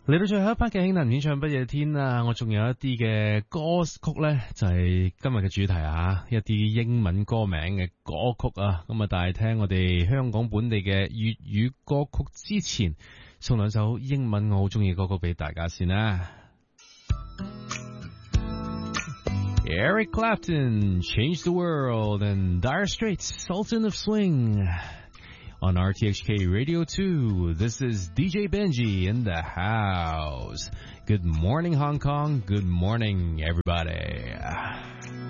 嚟到最後一 part 嘅輕能演唱不夜天啊，我仲有一啲嘅歌曲呢，就係今日嘅主題啊，一啲英文歌名嘅歌曲啊，咁啊，但係聽我哋香港本地嘅粵語歌曲之前，送兩首英文我好中意嘅歌曲俾大家先啦。Eric Clapton, Change the World, and Dire Straits, Sultan of Swing. On RTHK Radio 2, this is DJ Benji in the house. Good morning, Hong Kong. Good morning, everybody.